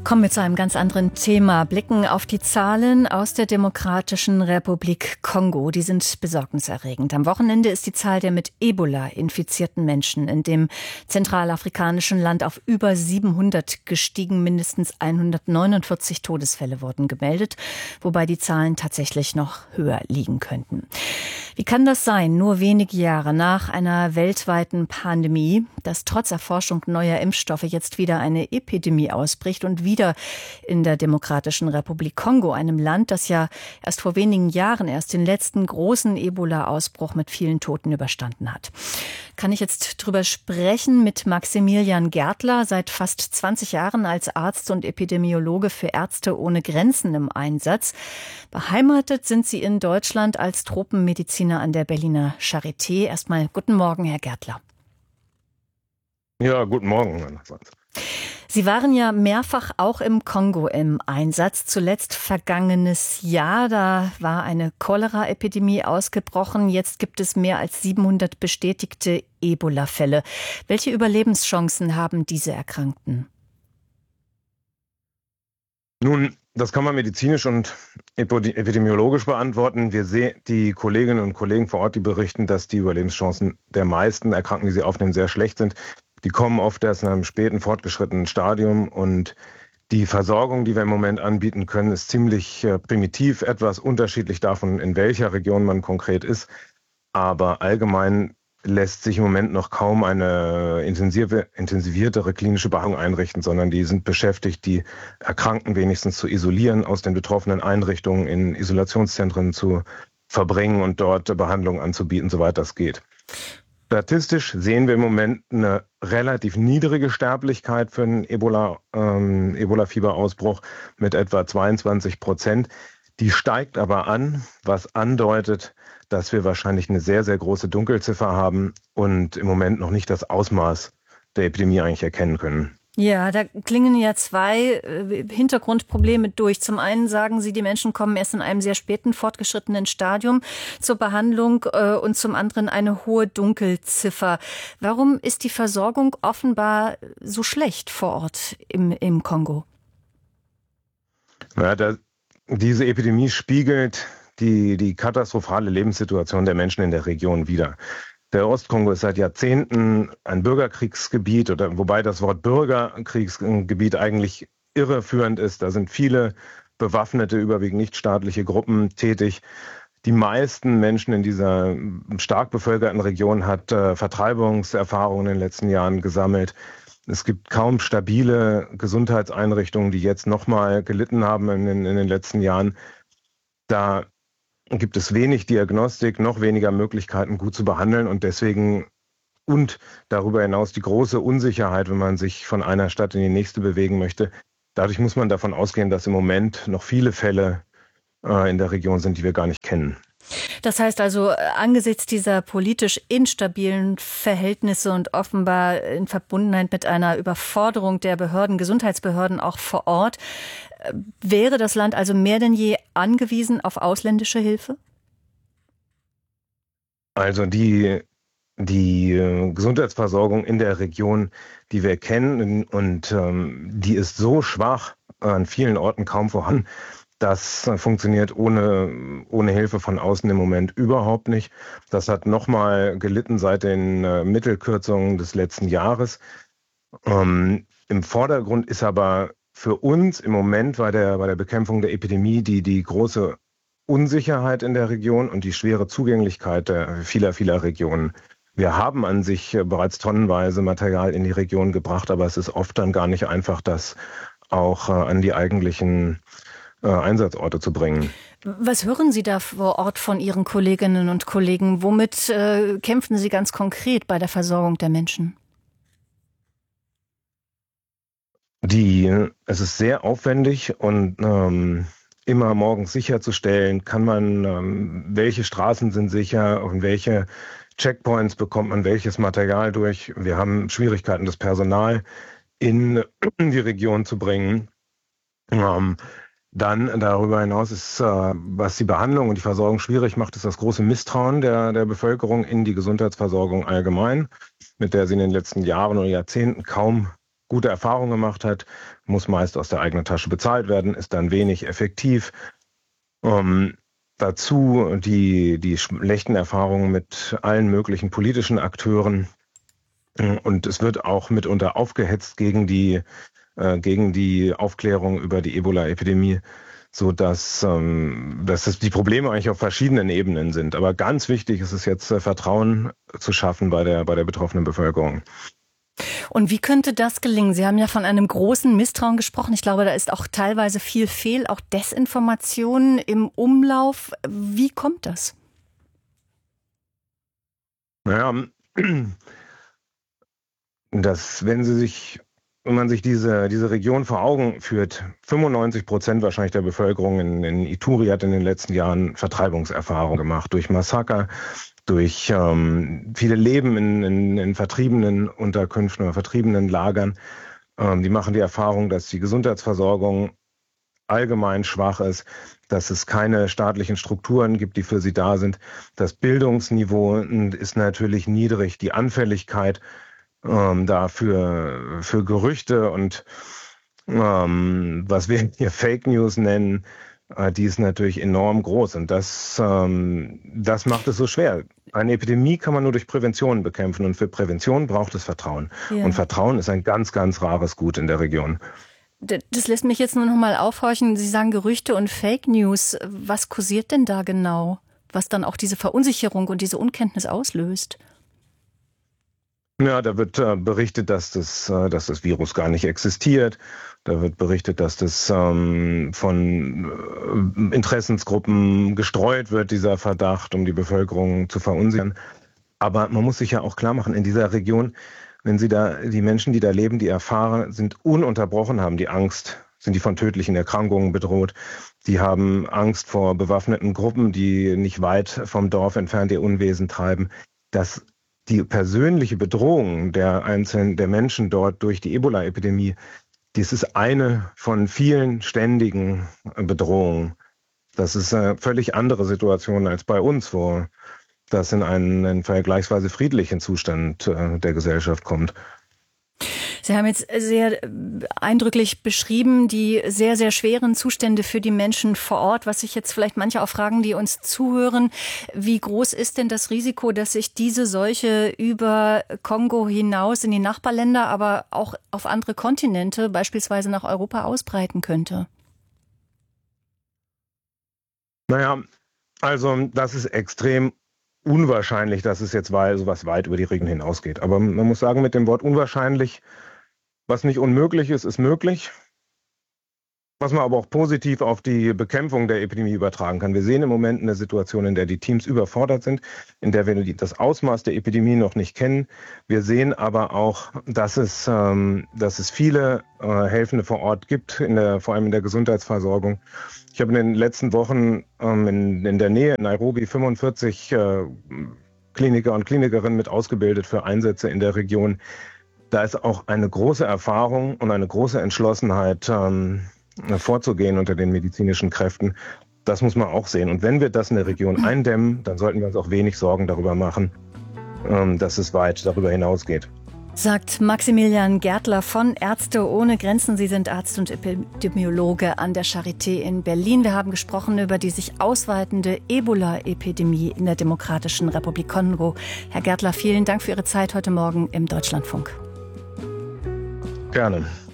Kommen wir zu einem ganz anderen Thema. Blicken auf die Zahlen aus der Demokratischen Republik Kongo. Die sind besorgniserregend. Am Wochenende ist die Zahl der mit Ebola infizierten Menschen in dem zentralafrikanischen Land auf über 700 gestiegen. Mindestens 149 Todesfälle wurden gemeldet, wobei die Zahlen tatsächlich noch höher liegen könnten. Wie kann das sein, nur wenige Jahre nach einer weltweiten Pandemie, dass trotz Erforschung neuer Impfstoffe jetzt wieder eine Epidemie ausbricht und wieder in der Demokratischen Republik Kongo, einem Land, das ja erst vor wenigen Jahren erst den letzten großen Ebola-Ausbruch mit vielen Toten überstanden hat? Kann ich jetzt drüber sprechen mit Maximilian Gärtler, seit fast 20 Jahren als Arzt und Epidemiologe für Ärzte ohne Grenzen im Einsatz. Beheimatet sind Sie in Deutschland als Tropenmediziner an der Berliner Charité. Erstmal guten Morgen, Herr Gärtler. Ja, guten Morgen. Sie waren ja mehrfach auch im Kongo im Einsatz. Zuletzt vergangenes Jahr, da war eine Cholera-Epidemie ausgebrochen. Jetzt gibt es mehr als 700 bestätigte Ebola-Fälle. Welche Überlebenschancen haben diese Erkrankten? Nun, das kann man medizinisch und epidemiologisch beantworten. Wir sehen die Kolleginnen und Kollegen vor Ort, die berichten, dass die Überlebenschancen der meisten Erkrankten, die sie aufnehmen, sehr schlecht sind. Die kommen oft erst in einem späten, fortgeschrittenen Stadium und die Versorgung, die wir im Moment anbieten können, ist ziemlich primitiv, etwas unterschiedlich davon, in welcher Region man konkret ist. Aber allgemein lässt sich im Moment noch kaum eine intensiviertere klinische Behandlung einrichten, sondern die sind beschäftigt, die Erkrankten wenigstens zu isolieren, aus den betroffenen Einrichtungen in Isolationszentren zu verbringen und dort Behandlung anzubieten, soweit das geht. Statistisch sehen wir im Moment eine relativ niedrige Sterblichkeit für einen Ebola-Fieber-Ausbruch mit etwa 22%. Die steigt aber an, was andeutet, dass wir wahrscheinlich eine sehr, sehr große Dunkelziffer haben und im Moment noch nicht das Ausmaß der Epidemie eigentlich erkennen können. Ja, da klingen ja zwei Hintergrundprobleme durch. Zum einen sagen Sie, die Menschen kommen erst in einem sehr späten, fortgeschrittenen Stadium zur Behandlung und zum anderen eine hohe Dunkelziffer. Warum ist die Versorgung offenbar so schlecht vor Ort im Kongo? Ja, diese Epidemie spiegelt die katastrophale Lebenssituation der Menschen in der Region wider. Der Ostkongo ist seit Jahrzehnten ein Bürgerkriegsgebiet, wobei das Wort Bürgerkriegsgebiet eigentlich irreführend ist. Da sind viele bewaffnete, überwiegend nichtstaatliche Gruppen tätig. Die meisten Menschen in dieser stark bevölkerten Region hat Vertreibungserfahrungen in den letzten Jahren gesammelt. Es gibt kaum stabile Gesundheitseinrichtungen, die jetzt nochmal gelitten haben in den letzten Jahren. Da gibt es wenig Diagnostik, noch weniger Möglichkeiten, gut zu behandeln und deswegen und darüber hinaus die große Unsicherheit, wenn man sich von einer Stadt in die nächste bewegen möchte. Dadurch muss man davon ausgehen, dass im Moment noch viele Fälle in der Region sind, die wir gar nicht kennen. Das heißt also, angesichts dieser politisch instabilen Verhältnisse und offenbar in Verbundenheit mit einer Überforderung der Behörden, Gesundheitsbehörden auch vor Ort, wäre das Land also mehr denn je angewiesen auf ausländische Hilfe? Also die Gesundheitsversorgung in der Region, die wir kennen und die ist so schwach, an vielen Orten kaum vorhanden. Das funktioniert ohne Hilfe von außen im Moment überhaupt nicht. Das hat nochmal gelitten seit den Mittelkürzungen des letzten Jahres. Im Vordergrund ist aber für uns im Moment bei der Bekämpfung der Epidemie die große Unsicherheit in der Region und die schwere Zugänglichkeit vieler Regionen. Wir haben an sich bereits tonnenweise Material in die Region gebracht, aber es ist oft dann gar nicht einfach, das auch an die eigentlichen Einsatzorte zu bringen. Was hören Sie da vor Ort von Ihren Kolleginnen und Kollegen? Womit kämpfen Sie ganz konkret bei der Versorgung der Menschen? Es ist sehr aufwendig und immer morgens sicherzustellen, kann man, welche Straßen sind sicher und welche Checkpoints bekommt man welches Material durch. Wir haben Schwierigkeiten, das Personal in die Region zu bringen. Dann darüber hinaus ist, was die Behandlung und die Versorgung schwierig macht, ist das große Misstrauen der Bevölkerung in die Gesundheitsversorgung allgemein, mit der sie in den letzten Jahren oder Jahrzehnten kaum gute Erfahrungen gemacht hat, muss meist aus der eigenen Tasche bezahlt werden, ist dann wenig effektiv. Dazu die schlechten Erfahrungen mit allen möglichen politischen Akteuren. Und es wird auch mitunter aufgehetzt gegen die Aufklärung über die Ebola-Epidemie, so dass die Probleme eigentlich auf verschiedenen Ebenen sind. Aber ganz wichtig ist es jetzt, Vertrauen zu schaffen bei der betroffenen Bevölkerung. Und wie könnte das gelingen? Sie haben ja von einem großen Misstrauen gesprochen. Ich glaube, da ist auch teilweise viel auch Desinformation im Umlauf. Wie kommt das? Naja, wenn man sich diese Region vor Augen führt, 95% wahrscheinlich der Bevölkerung in Ituri hat in den letzten Jahren Vertreibungserfahrung gemacht durch Massaker, durch viele Leben in vertriebenen Unterkünften oder vertriebenen Lagern. Die machen die Erfahrung, dass die Gesundheitsversorgung allgemein schwach ist, dass es keine staatlichen Strukturen gibt, die für sie da sind. Das Bildungsniveau ist natürlich niedrig, die Anfälligkeit für Gerüchte und was wir hier Fake News nennen, die ist natürlich enorm groß und das macht es so schwer. Eine Epidemie kann man nur durch Prävention bekämpfen und für Prävention braucht es Vertrauen. Ja. Und Vertrauen ist ein ganz, ganz rares Gut in der Region. Das lässt mich jetzt nur noch mal aufhorchen. Sie sagen Gerüchte und Fake News. Was kursiert denn da genau, was dann auch diese Verunsicherung und diese Unkenntnis auslöst? Ja, da wird berichtet, dass das Virus gar nicht existiert. Da wird berichtet, dass das von Interessensgruppen gestreut wird, dieser Verdacht, um die Bevölkerung zu verunsichern. Aber man muss sich ja auch klar machen, in dieser Region, wenn die Menschen, die da leben, die erfahren, sind ununterbrochen, haben die Angst, sind die von tödlichen Erkrankungen bedroht. Die haben Angst vor bewaffneten Gruppen, die nicht weit vom Dorf entfernt ihr Unwesen treiben. Die persönliche Bedrohung der Menschen dort durch die Ebola-Epidemie, das ist eine von vielen ständigen Bedrohungen. Das ist eine völlig andere Situation als bei uns, wo das in einen vergleichsweise friedlichen Zustand der Gesellschaft kommt. Sie haben jetzt sehr eindrücklich beschrieben, die sehr, sehr schweren Zustände für die Menschen vor Ort. Was sich jetzt vielleicht manche auch fragen, die uns zuhören, wie groß ist denn das Risiko, dass sich diese Seuche über Kongo hinaus in die Nachbarländer, aber auch auf andere Kontinente, beispielsweise nach Europa, ausbreiten könnte? Naja, also das ist extrem unwahrscheinlich, dass es jetzt sowas weit über die Region hinausgeht. Aber man muss sagen, mit dem Wort unwahrscheinlich, was nicht unmöglich ist, ist möglich. Was man aber auch positiv auf die Bekämpfung der Epidemie übertragen kann. Wir sehen im Moment eine Situation, in der die Teams überfordert sind, in der wir das Ausmaß der Epidemie noch nicht kennen. Wir sehen aber auch, dass es viele Helfende vor Ort gibt, vor allem in der Gesundheitsversorgung. Ich habe in den letzten Wochen in der Nähe in Nairobi 45 Kliniker und Klinikerinnen mit ausgebildet für Einsätze in der Region. Da ist auch eine große Erfahrung und eine große Entschlossenheit vorzugehen unter den medizinischen Kräften. Das muss man auch sehen. Und wenn wir das in der Region eindämmen, dann sollten wir uns auch wenig Sorgen darüber machen, dass es weit darüber hinausgeht. Sagt Maximilian Gärtler von Ärzte ohne Grenzen. Sie sind Arzt und Epidemiologe an der Charité in Berlin. Wir haben gesprochen über die sich ausweitende Ebola-Epidemie in der Demokratischen Republik Kongo. Herr Gärtler, vielen Dank für Ihre Zeit heute Morgen im Deutschlandfunk. Gerne.